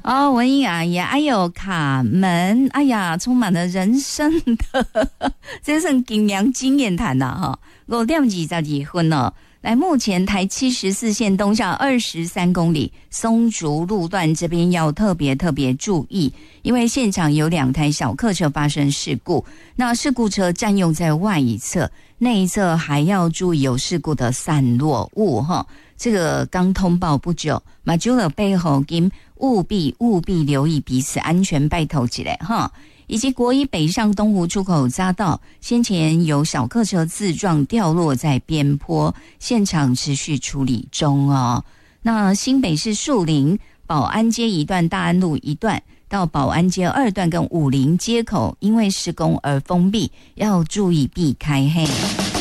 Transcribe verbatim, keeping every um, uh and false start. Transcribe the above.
哦，文英阿姨，哎呦，卡门，哎呀，充满了人生的，这是经验经验谈呐哈。五点二十二分哦。来，目前台七十四线东向二十三公里松竹路段这边要特别特别注意，因为现场有两台小客车发生事故，那事故车占用在外一侧，内一侧还要注意有事故的散落物哈。这个刚通报不久，马祖的背后跟务必务必留意彼此安全，拜托起来哈。以及国一北上东湖出口匝道，先前有小客车自撞掉落在边坡，现场持续处理中哦。那新北市树林保安街一段、大安路一段到保安街二段跟武林街口，因为施工而封闭，要注意避开嘿。